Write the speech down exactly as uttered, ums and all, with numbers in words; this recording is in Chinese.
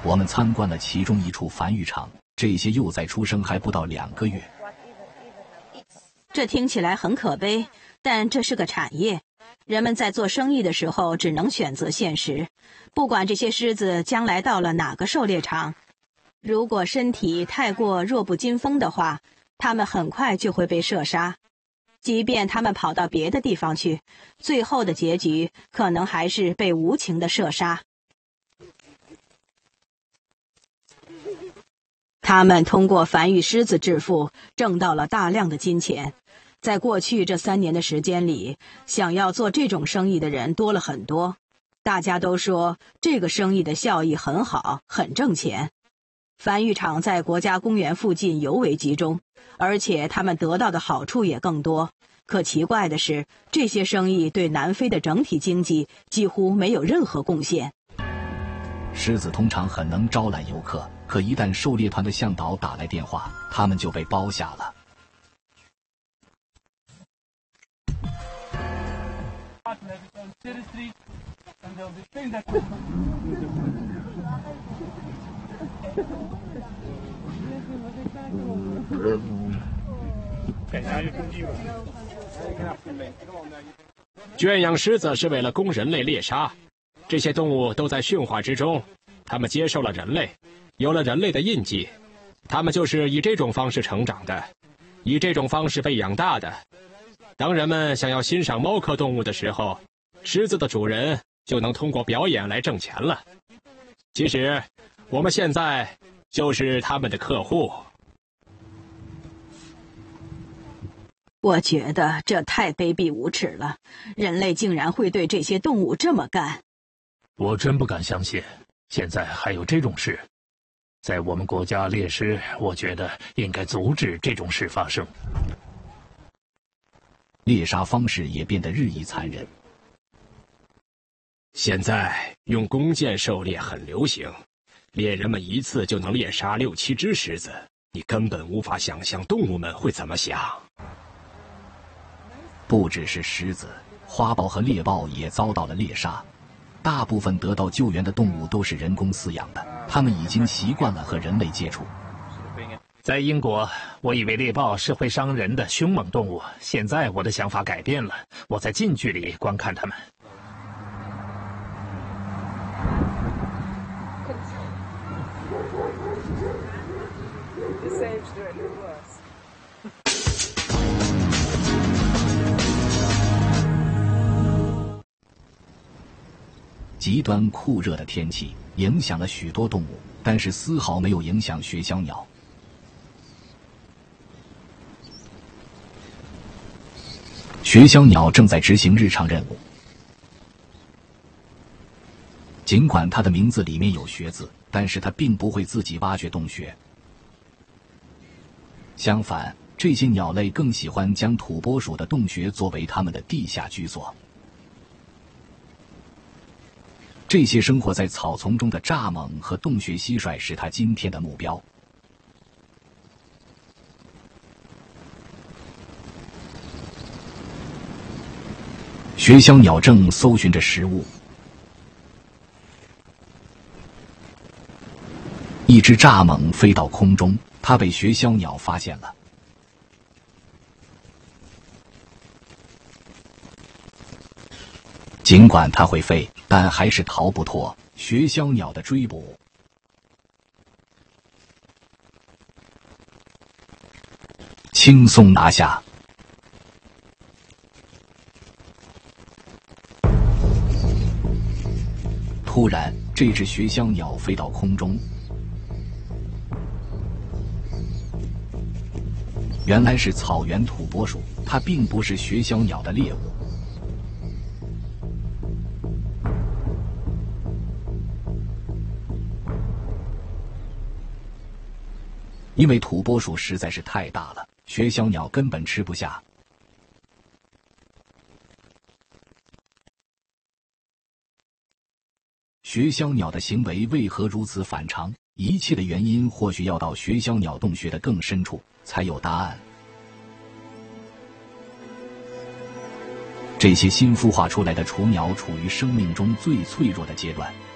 我们参观了其中一处繁育场，这些幼崽出生还不到两个月。 这听起来很可悲，但这是个产业。人们在做生意的时候只能选择现实，不管这些狮子将来到了哪个狩猎场，如果身体太过弱不禁风的话，它们很快就会被射杀。即便它们跑到别的地方去，最后的结局可能还是被无情的射杀。他们通过繁育狮子致富，挣到了大量的金钱。在过去这三年的时间里，想要做这种生意的人多了很多。大家都说这个生意的效益很好，很挣钱。繁育场在国家公园附近尤为集中，而且他们得到的好处也更多。可奇怪的是，这些生意对南非的整体经济几乎没有任何贡献。 狮子通常很能招揽游客，可一旦狩猎团的向导打来电话，他们就被包下了。 圈养狮子是为了供人类猎杀，这些动物都在驯化之中，它们接受了人类，有了人类的印记，它们就是以这种方式成长的，以这种方式被养大的。当人们想要欣赏猫科动物的时候，狮子的主人就能通过表演来挣钱了。其实，我们现在就是他们的客户。 我觉得这太卑鄙无耻了，人类竟然会对这些动物这么干。 我真不敢相信，现在还有这种事。在我们国家猎狮，我觉得应该阻止这种事发生。 猎杀方式也变得日益残忍。 现在用弓箭狩猎很流行，猎人们一次就能猎杀六七只狮子，你根本无法想象动物们会怎么想。 不只是狮子，花豹和猎豹也遭到了猎杀。大部分得到救援的动物都是人工饲养的，它们已经习惯了和人类接触。 在英国，我以为猎豹是会伤人的凶猛动物，现在我的想法改变了，我在近距离观看它们。 极端酷热的天气影响了许多动物，但是丝毫没有影响雪橇鸟。雪橇鸟正在执行日常任务，尽管它的名字里面有穴字，但是它并不会自己挖掘洞穴。相反，这些鸟类更喜欢将土拨鼠的洞穴作为它们的地下居所。这些生活在草丛中的蚱蜢和洞穴蟋蟀是它今天的目标。雪橇鸟正搜寻着食物，一只蚱蜢飞到空中，它被雪橇鸟发现了。尽管它会飞，但还是逃不脱雪橇鸟的追捕。轻松拿下。突然，这只雪橇鸟飞到空中，原来是草原土拨鼠，它并不是雪橇鸟的猎物。因为土拨鼠实在是太大了，雪橇鸟根本吃不下。雪橇鸟的行为为何如此反常？一切的原因或许要到雪橇鸟洞穴的更深处才有答案。这些新孵化出来的雏鸟处于生命中最脆弱的阶段，